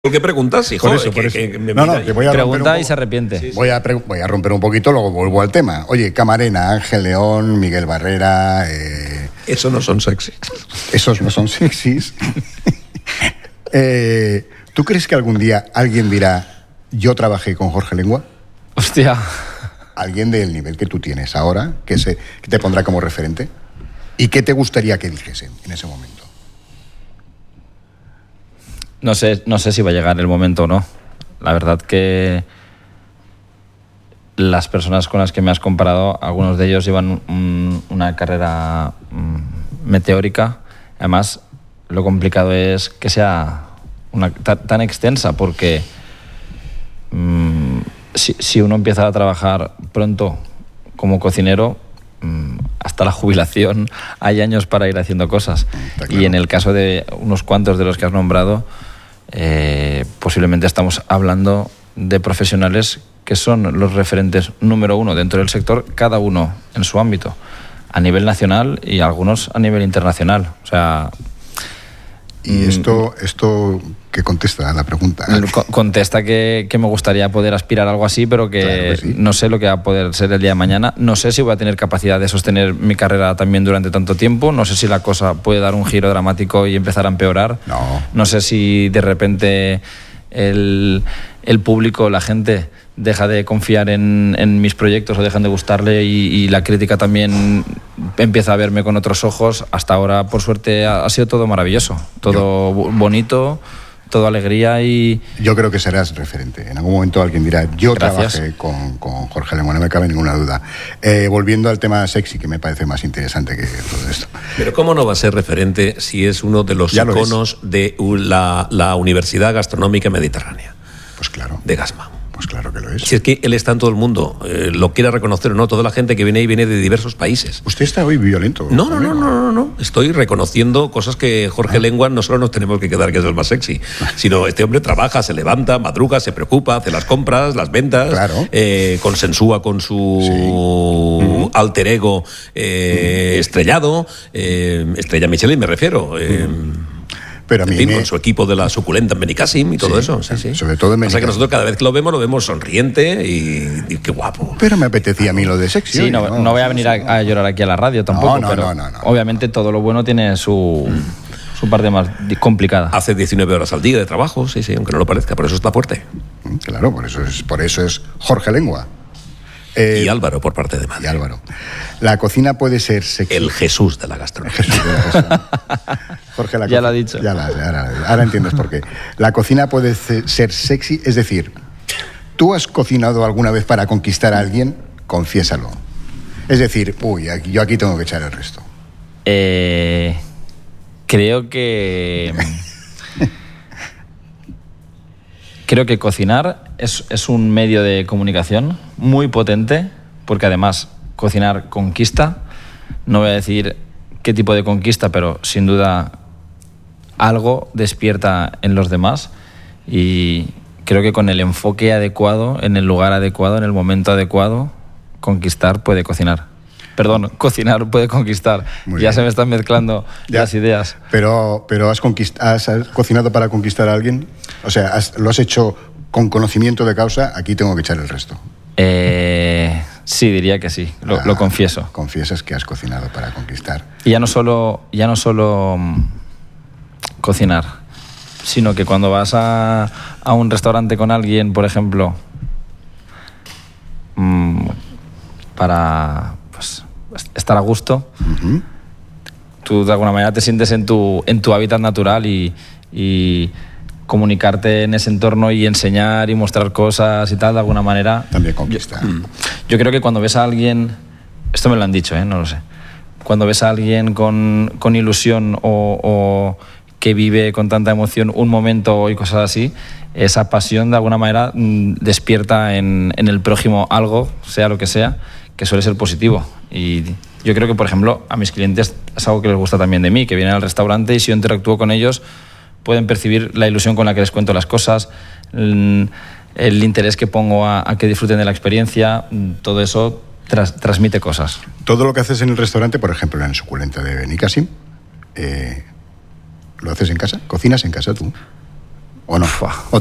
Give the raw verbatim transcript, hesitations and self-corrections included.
¿Por qué preguntas, hijo? Por eso, por que, eso. Que, que me no, no, mira, que voy a pregunta un y se arrepiente. Sí, sí. Voy, a voy a romper un poquito, luego vuelvo al tema. Oye, Camarena, Ángel León, Miguel Barrera... Eh, Eso no son sexys. Esos no son sexys. eh, ¿Tú crees que algún día alguien dirá, yo trabajé con Jorge Lengua? Hostia. Alguien del nivel que tú tienes ahora, que, se, que te pondrá como referente. ¿Y qué te gustaría que dijesen en ese momento? No sé, no sé si va a llegar el momento o no. La verdad que las personas con las que me has comparado, algunos de ellos llevan un, una carrera um, meteórica. Además, lo complicado es que sea una, tan, tan extensa, porque um, si, si uno empieza a trabajar pronto como cocinero, um, hasta la jubilación hay años para ir haciendo cosas. Claro. Y en el caso de unos cuantos de los que has nombrado, Eh, posiblemente estamos hablando de profesionales que son los referentes número uno dentro del sector, cada uno en su ámbito, a nivel nacional y algunos a nivel internacional. O sea, y esto, esto que contesta a la pregunta. Contesta que, que me gustaría poder aspirar a algo así, pero que, claro que sí. No sé lo que va a poder ser el día de mañana. No sé si voy a tener capacidad de sostener mi carrera también durante tanto tiempo. No sé si la cosa puede dar un giro dramático y empezar a empeorar. No. No sé si de repente el, el público, la gente, deja de confiar en, en mis proyectos o dejan de gustarle y, y la crítica también empieza a verme con otros ojos. Hasta ahora, por suerte, ha, ha sido todo maravilloso, todo Yo. bonito, todo alegría y... Yo creo que serás referente. En algún momento alguien dirá, yo Gracias. trabajé con, con Jorge Lengua, no me cabe ninguna duda. Eh, volviendo al tema sexy, que me parece más interesante que todo esto. Pero ¿cómo no va a ser referente si es uno de los iconos de la, la Universidad Gastronómica Mediterránea? Pues claro. De Gasma. Pues claro que lo es. Si es que él está en todo el mundo, eh, lo quiera reconocer o no, toda la gente que viene ahí viene de diversos países. Usted está hoy violento. No, no, no, no, no, no. Estoy reconociendo cosas que Jorge ah. Lengua no solo nos tenemos que quedar que es el más sexy, sino este hombre trabaja, se levanta, madruga, se preocupa, hace las compras, las ventas, claro. eh, consensúa con su sí. uh-huh. alter ego eh, uh-huh. estrellado, eh, estrella Michelin me refiero. Eh, uh-huh. Pero a mí en fin, me... con su equipo de la suculenta en Benicassim y todo sí, eso. Sí, sí. Sobre todo en Benicassim. O sea que nosotros cada vez que lo vemos, lo vemos sonriente y, y qué guapo. Pero me apetecía a mí lo de sexy. Sí, no, no, no voy a venir a, a llorar aquí a la radio tampoco, no, no, pero no, no, no, obviamente no. todo lo bueno tiene su, mm. su parte más complicada. Hace diecinueve horas al día de trabajo, sí, sí, aunque no lo parezca, por eso está fuerte. Claro, por eso es, por eso es Jorge Lengua. Eh, y Álvaro, por parte de madre. Y Álvaro. La cocina puede ser sexy. El Jesús de la gastronomía. Jesús de la gastronomía. Jorge, la ya co- lo ha dicho. Ya la, ahora, ahora entiendes por qué. La cocina puede ser sexy, es decir, ¿tú has cocinado alguna vez para conquistar a alguien? Confiésalo. Es decir, uy, aquí, yo aquí tengo que echar el resto. Eh, creo que... Creo que cocinar es, es un medio de comunicación muy potente, porque además cocinar conquista. No voy a decir qué tipo de conquista, pero sin duda algo despierta en los demás, y creo que con el enfoque adecuado, en el lugar adecuado, en el momento adecuado, conquistar puede cocinar. Perdón, cocinar puede conquistar. Muy ya bien. Se me están mezclando ya. las ideas. Pero, pero ¿has, conquist- has, has cocinado para conquistar a alguien? O sea, has, ¿lo has hecho con conocimiento de causa? Aquí tengo que echar el resto. Eh, sí, diría que sí, lo, ah, lo confieso. Confiesas que has cocinado para conquistar. Y ya no solo, ya no solo um, cocinar, sino que cuando vas a, a un restaurante con alguien, por ejemplo, um, para pues, estar a gusto, Uh-huh. tú de alguna manera te sientes en tu, en tu hábitat natural y, y comunicarte en ese entorno y enseñar y mostrar cosas y tal, de alguna manera... También conquista. Yo, yo creo que cuando ves a alguien... Esto me lo han dicho, ¿eh? No lo sé. Cuando ves a alguien con, con ilusión o, o que vive con tanta emoción un momento y cosas así, esa pasión de alguna manera mmm, despierta en, en el prójimo algo, sea lo que sea, que suele ser positivo. Y yo creo que, por ejemplo, a mis clientes es algo que les gusta también de mí, que vienen al restaurante y si yo interactúo con ellos pueden percibir la ilusión con la que les cuento las cosas, el, el interés que pongo a, a que disfruten de la experiencia, todo eso tras, transmite cosas. Todo lo que haces en el restaurante, por ejemplo, en el suculenta de Benicassim, eh, ¿lo haces en casa? ¿Cocinas en casa tú? ¿O no? Ufua. ¿O